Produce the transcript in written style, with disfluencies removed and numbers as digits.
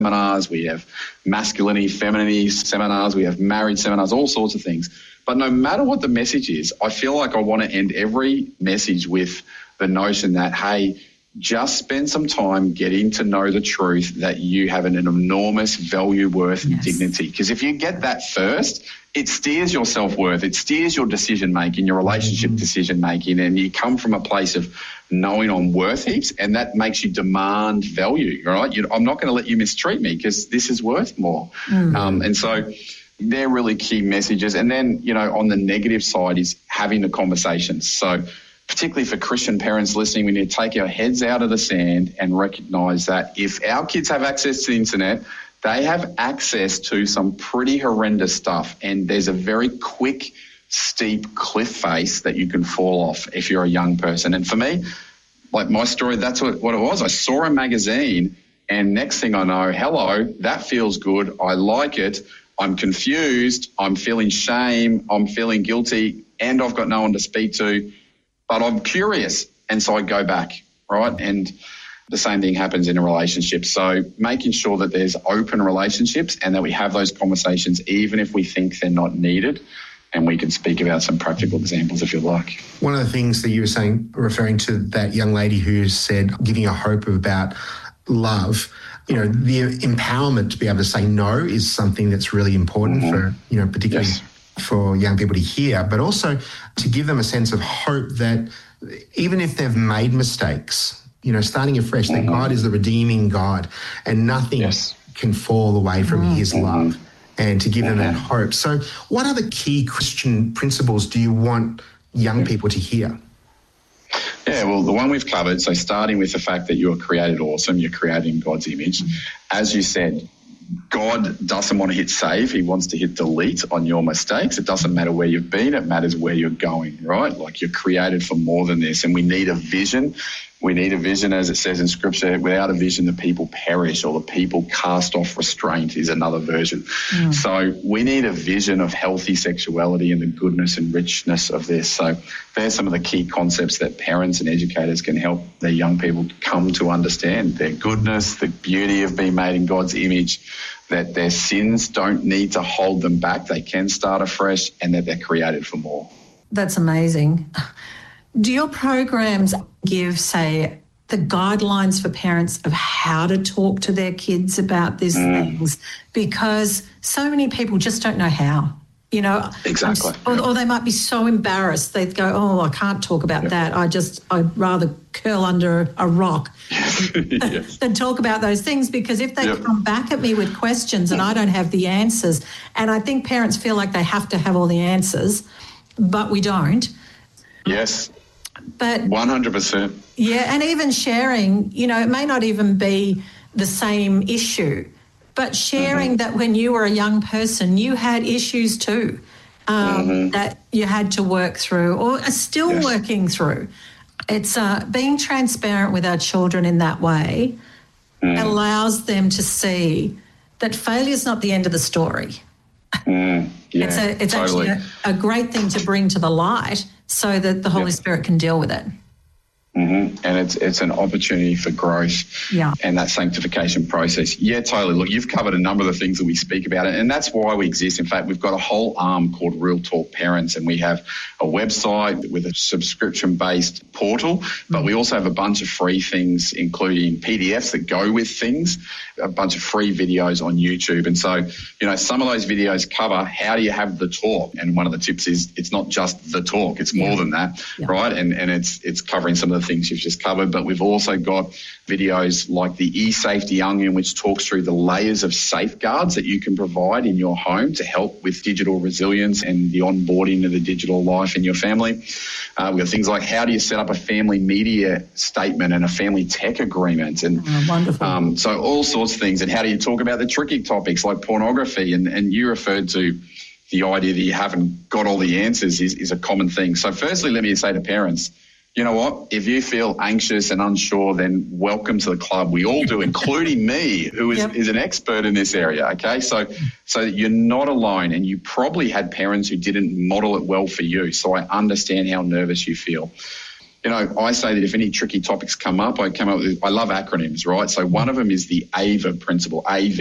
seminars, we have masculinity, femininity seminars, we have marriage seminars, all sorts of things. But no matter what the message is, I feel like I want to end every message with the notion that, hey, just spend some time getting to know the truth that you have an enormous value, worth, and dignity. Because if you get that first, it steers your self-worth, it steers your decision-making, your relationship decision-making, and you come from a place of knowing I'm worth heaps, and that makes you demand value, right? I'm not going to let you mistreat me because this is worth more. And so they're really key messages. And then, on the negative side is having the conversations. So particularly for Christian parents listening, we need to take our heads out of the sand and recognise that if our kids have access to the internet, they have access to some pretty horrendous stuff, and there's a very quick, steep cliff face that you can fall off if you're a young person. And for me, like my story, that's what it was. I saw a magazine, and next thing I know, hello, that feels good. I like it. I'm confused. I'm feeling shame. I'm feeling guilty, and I've got no one to speak to. But I'm curious, and so I go back, right? And the same thing happens in a relationship. So making sure that there's open relationships and that we have those conversations even if we think they're not needed, and we can speak about some practical examples if you like. One of the things that you were saying, referring to that young lady who said, giving her hope about love, the empowerment to be able to say no is something that's really important for, particularly for young people to hear, but also to give them a sense of hope that even if they've made mistakes, starting afresh, that God is the redeeming God and nothing can fall away from his love, and to give them that hope. So what other key Christian principles do you want young people to hear? Yeah, well, the one we've covered, so starting with the fact that you are created awesome, you're created in God's image. As you said, God doesn't want to hit save. He wants to hit delete on your mistakes. It doesn't matter where you've been. It matters where you're going, right? Like, you're created for more than this, and we need a vision. We need a vision, as it says in Scripture. Without a vision, the people perish, or the people cast off restraint is another version. So we need a vision of healthy sexuality and the goodness and richness of this. So there's some of the key concepts that parents and educators can help their young people come to understand: their goodness, the beauty of being made in God's image, that their sins don't need to hold them back. They can start afresh, and that they're created for more. That's amazing. Do your programs give, say, the guidelines for parents of how to talk to their kids about these things? Because so many people just don't know how, Exactly. Or they might be so embarrassed. They'd go, I can't talk about that. I'd rather curl under a rock than talk about those things, because if they come back at me with questions and I don't have the answers, and I think parents feel like they have to have all the answers, but we don't. Yes. But 100%. Yeah, and even sharing, it may not even be the same issue, but sharing that when you were a young person, you had issues too that you had to work through or are still working through. It's being transparent with our children in that way allows them to see that failure is not the end of the story. It's totally. actually a great thing to bring to the light so that the Holy Spirit can deal with it. And it's an opportunity for growth and that sanctification process. Yeah, totally. Look, you've covered a number of the things that we speak about, and that's why we exist. In fact, we've got a whole arm called Real Talk Parents, and we have a website with a subscription-based portal, but we also have a bunch of free things, including PDFs that go with things, a bunch of free videos on YouTube. And so, some of those videos cover how do you have the talk, and one of the tips is it's not just the talk, it's more than that, right? And it's covering some of the things you've just covered, but we've also got videos like the eSafety Onion, which talks through the layers of safeguards that you can provide in your home to help with digital resilience and the onboarding of the digital life in your family. We've got things like how do you set up a family media statement and a family tech agreement, and wonderful. So all sorts of things. And how do you talk about the tricky topics like pornography, and you referred to the idea that you haven't got all the answers is a common thing. So firstly, let me say to parents, you know what? If you feel anxious and unsure, then welcome to the club. We all do, including me, who is an expert in this area, okay? So you're not alone, and you probably had parents who didn't model it well for you, so I understand how nervous you feel. I say that if any tricky topics come up, I love acronyms, right? So one of them is the AVA principle, AV